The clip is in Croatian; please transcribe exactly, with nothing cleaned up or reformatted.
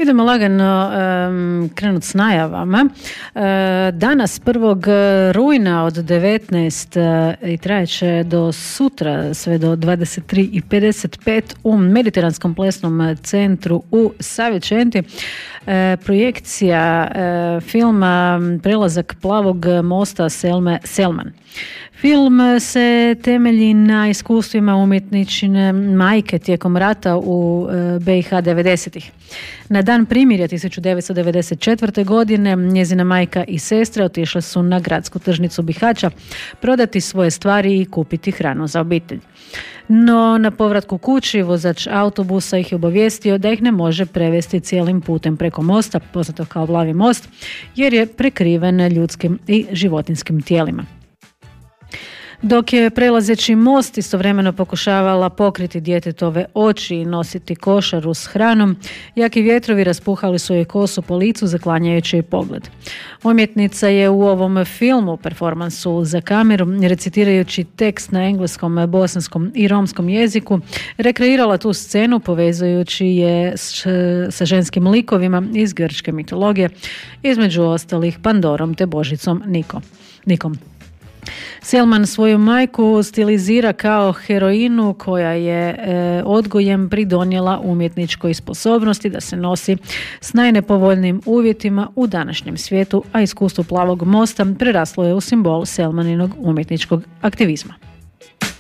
Idemo lagano um, krenuti s najavama. Uh, danas prvog rujna od devetnaest uh, i trajeće do sutra sve do dvadeset tri i pedeset pet u Mediteranskom plesnom centru u Savečenti uh, projekcija uh, filma Prelazak plavog mosta Selme Selman. Film se temelji na iskustvima umjetničine majke tijekom rata u be i ha devedesetih. Na dan primirja tisuću devetsto devedeset četvrte. godine njezina majka i sestra otišle su na gradsku tržnicu Bihaća prodati svoje stvari i kupiti hranu za obitelj. No na povratku kući vozač autobusa ih je obavijestio da ih ne može prevesti cijelim putem preko mosta, poznato kao Plavi most, jer je prekriven ljudskim i životinjskim tijelima. Dok je prelazeći most istovremeno pokušavala pokriti djetetove oči i nositi košaru s hranom, jaki vjetrovi raspuhali su joj kosu po licu zaklanjajući joj pogled. Umjetnica je u ovom filmu, performansu za kameru, recitirajući tekst na engleskom, bosanskom i romskom jeziku, rekreirala tu scenu povezujući je s, sa ženskim likovima iz grčke mitologije, između ostalih Pandorom te Božicom Niko, Nikom. Selman svoju majku stilizira kao heroinu koja je e, odgojem pridonijela umjetničkoj sposobnosti da se nosi s najnepovoljnijim uvjetima u današnjem svijetu, a iskustvo Plavog mosta preraslo je u simbol Selmaninog umjetničkog aktivizma.